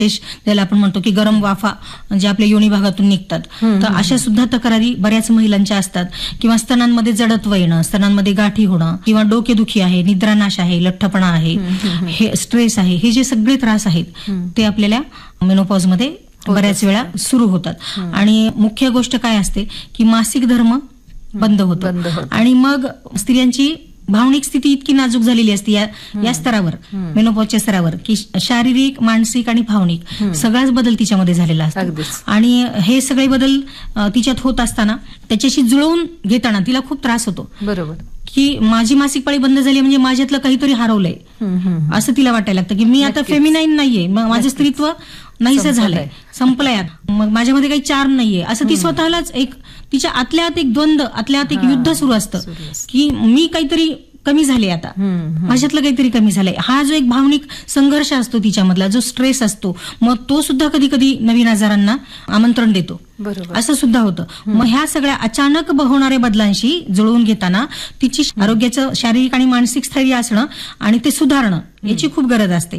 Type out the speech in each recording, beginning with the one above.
ज्याला आपण म्हणतो की गरम वाफा जे आपल्या योनी भागातून निघतात, तर अशा सुद्धा तक्रारी बऱ्याच महिलांच्या असतात. किंवा स्तनांमध्ये जडत्व येणं, स्तनांमध्ये गाठी होणं, किंवा डोकेदुखी आहे, निद्रानाश आहे, लठ्ठपणा आहे, हे स्ट्रेस आहे, हे जे सगळे त्रास आहेत ते आपल्याला मेनोपॉजमध्ये बऱ्याच वेळा सुरू होतात. आणि मुख्य गोष्ट काय असते की मासिक धर्म बंद होतो. आणि मग स्त्रियांची भावनिक स्थिती इतकी नाजूक झालेली असते या स्तरावर, मेनोपॉजच्या स्तरावर, की शारीरिक, मानसिक आणि भावनिक सगळाच बदल तिच्यामध्ये झालेला असतो. आणि हे सगळे बदल तिच्यात होत असताना त्याच्याशी जुळवून घेताना तिला खूप त्रास होतो. बरोबर, की माझी मासिक पाळी बंद झाली म्हणजे माझ्यातलं काहीतरी हरवलंय असं तिला वाटायला लागतं, की मी आता फेमिनाईन नाहीये, माझं स्त्रीत्व नाहीसं झालंय, संपलंय, मग माझ्यामध्ये काही चार्म नाहीये, असं ती स्वतःलाच एक तिच्या आतल्या आत एक द्वंद्व, आतल्या आत एक युद्ध सुरू असतं की मी काहीतरी कमी झाले, आता माझ्यातलं काहीतरी कमी झालंय. हा जो एक भावनिक संघर्ष असतो तिच्यामधला, जो स्ट्रेस असतो, मग तो सुद्धा कधी कधी नवीन आजारांना आमंत्रण देतो, असं सुद्धा होतं. मग ह्या सगळ्या अचानक होणाऱ्या बदलांशी जुळवून घेताना तिची आरोग्याचं शारीरिक आणि मानसिक स्थैर्य असणं आणि ते सुधारणं याची खूप गरज असते.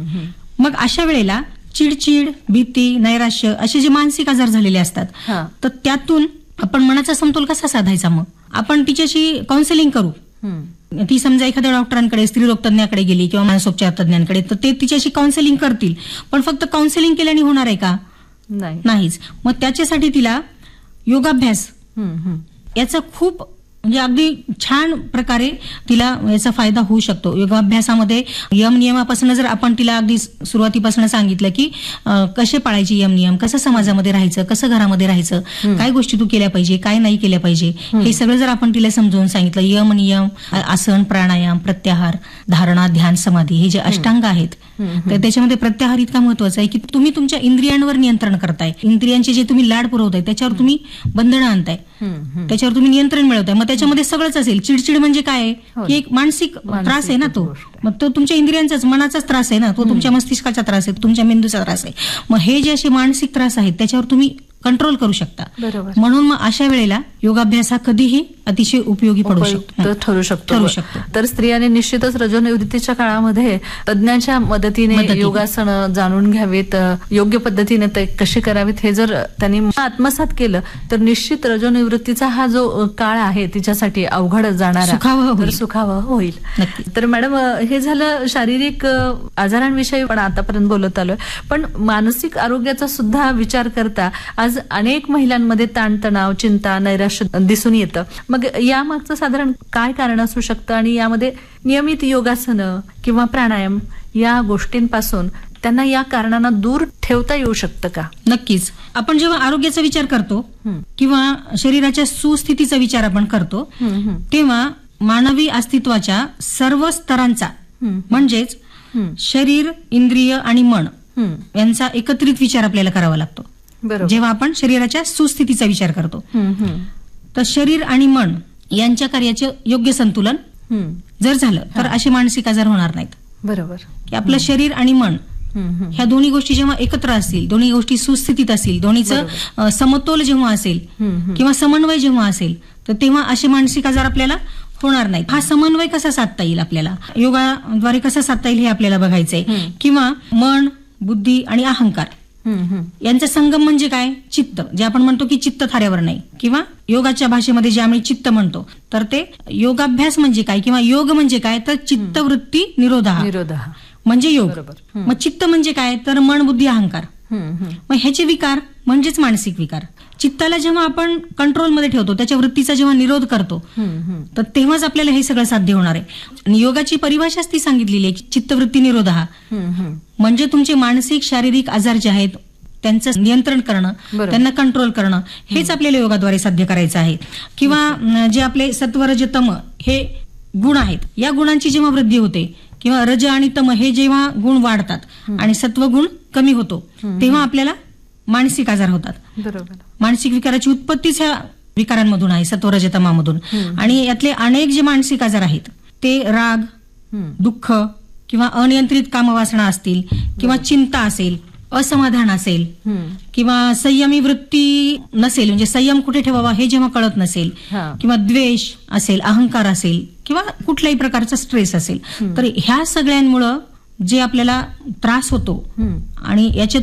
मग अशा वेळेला चिडचिड, भीती, नैराश्य असे जे मानसिक आजार झालेले असतात, तर त्यातून आपण मनाचा समतोल कसा साधायचा? मग आपण तिच्याशी काउन्सिलिंग करू. ती समजा एखाद्या डॉक्टरांकडे, स्त्रीरोग तज्ञाकडे गेली किंवा मानसोपचार तज्ञांकडे, तर ते तिच्याशी काउन्सिलिंग करतील. पण फक्त काउन्सिलिंग केल्याने होणार आहे का? नाहीच. मग त्याच्यासाठी तिला योगाभ्यास याचा खूप म्हणजे अगदी छान प्रकारे तिला याचा फायदा होऊ शकतो. योगाभ्यासामध्ये यम नियमापासून जर आपण तिला अगदी सुरुवातीपासून सांगितलं की कसे पाळायचे यम नियम, कसं समाजामध्ये राहायचं, कसं घरामध्ये राहायचं, काय गोष्टी तू केल्या पाहिजे, काय नाही केल्या पाहिजे, हे सगळं जर आपण तिला समजावून सांगितलं, यम नियम, आसन, प्राणायाम, प्रत्याहार, धारणा, ध्यान, समाधी, हे जे अष्टांग आहेत, तर त्याच्यामध्ये प्रत्याहार इतका महत्वाचा आहे की तुम्ही तुमच्या इंद्रियांवर नियंत्रण करताय. इंद्रियांचे जे तुम्ही लाड पुरवताय त्याच्यावर तुम्ही बंधनं आणताय, त्याच्यावर तुम्ही नियंत्रण मिळवताय. मग त्याच्यामध्ये सगळंच असेल. चिडचिड म्हणजे काय आहे की एक मानसिक त्रास आहे ना, तो मग तो तुमच्या इंद्रियांचाच, मनाचाच त्रास आहे ना, तो तुमच्या मस्तिष्काचा त्रास आहे, तुमच्या मेंदूचा त्रास आहे. मग हे जे असे मानसिक त्रास आहेत त्याच्यावर तुम्ही कंट्रोल करू शकता. म्हणून मग अशा वेळेला योगाभ्यास हा कधीही अतिशय उपयोगी पडू शकतो, ठरू शकतो. तर स्त्रियांनी निश्चितच रजोनिवृत्तीच्या काळामध्ये तज्ञांच्या मदतीने योगासन जाणून घ्यावेत, योग्य पद्धतीने ते कसे करावेत हे जर त्यांनी आत्मसात केलं तर निश्चित रजोनिवृत्तीचा हा जो काळ आहे तिच्यासाठी अवघड जाणारा सुखावह होईल. तर मॅडम, हे झालं शारीरिक आजारांविषयी आपण आतापर्यंत बोलत आलोय, पण मानसिक आरोग्याचा सुद्धा विचार करता आज अनेक महिलांमध्ये ताणतणाव, चिंता, नैराश्य दिसून येतं. मग यामागचं साधारण काय कारण असू शकतं आणि यामध्ये नियमित योगासनं किंवा प्राणायाम या गोष्टींपासून त्यांना या कारणांना दूर ठेवता येऊ शकतं का? नक्कीच. आपण जेव्हा आरोग्याचा विचार करतो किंवा शरीराच्या सुस्थितीचा विचार आपण करतो, तेव्हा मानवी अस्तित्वाच्या सर्व स्तरांचा म्हणजेच शरीर, इंद्रिय आणि मन यांचा एकत्रित विचार आपल्याला करावा लागतो. जेव्हा आपण शरीराच्या सुस्थितीचा विचार करतो, तर शरीर आणि मन यांच्या कार्याचे योग्य संतुलन जर झालं तर असे मानसिक आजार होणार नाहीत. बरोबर, की आपलं शरीर आणि मन ह्या दोन्ही गोष्टी जेव्हा एकत्र असतील, दोन्ही गोष्टी सुस्थितीत असतील, दोन्हीचं समतोल जेव्हा असेल किंवा समन्वय जेव्हा असेल, तर तेव्हा असे मानसिक आजार आपल्याला होणार नाही. हा समन्वय कसा साधता येईल, आपल्याला योगाद्वारे कसा साधता येईल हे आपल्याला बघायचंय. किंवा मन, बुद्धी आणि अहंकार यांचा संगम म्हणजे काय? चित्त, जे आपण म्हणतो की चित्त थाऱ्यावर नाही, किंवा योगाच्या भाषेमध्ये जे आम्ही चित्त म्हणतो, तर ते योगाभ्यास म्हणजे काय किंवा योग म्हणजे काय, तर चित्तवृत्ती निरोधा म्हणजे योग. मग चित्त म्हणजे काय, तर मन, बुद्धी, अहंकार. मग ह्याचे विकार म्हणजेच मानसिक विकार. चित्ताला जेव्हा आपण कंट्रोलमध्ये ठेवतो, त्याच्या वृत्तीचा जेव्हा निरोध करतो, तर तेव्हाच आपल्याला हे सगळं साध्य होणार आहे. आणि योगाची परिभाषाच ती सांगितलेली आहे, चित्तवृत्ती निरोध म्हणजे तुमचे मानसिक, शारीरिक आजार जे आहेत त्यांचं नियंत्रण करणं, त्यांना कंट्रोल करणं, हेच आपल्याला योगाद्वारे साध्य करायचं आहे. किंवा जे आपले सत्व, रज, तम हे गुण आहेत, या गुणांची जेव्हा वृद्धी होते किंवा रज आणि तम हे जेव्हा गुण वाढतात आणि सत्वगुण कमी होतो, तेव्हा आपल्याला मानसिक आजार होतात. बरोबर. मानसिक विकाराची उत्पत्तीच ह्या विकारांमधून आहे, सत्व, रज, तमामधून. आणि यातले अनेक जे मानसिक आजार आहेत ते राग, दुःख किंवा अनियंत्रित कामवासना असतील, किंवा चिंता असेल, असमाधान असेल, किंवा संयमी वृत्ती नसेल, म्हणजे संयम कुठे ठेवावा हे जेव्हा कळत नसेल, किंवा द्वेष असेल, अहंकार असेल, किंवा कुठल्याही प्रकारचा स्ट्रेस असेल, तर ह्या सगळ्यांमुळं जे आपल्याला त्रास होतो हम्म. आणि याच्यात